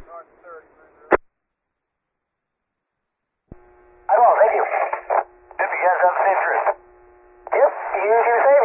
I will, thank you. 50 guys up, safe route. Yep, you say?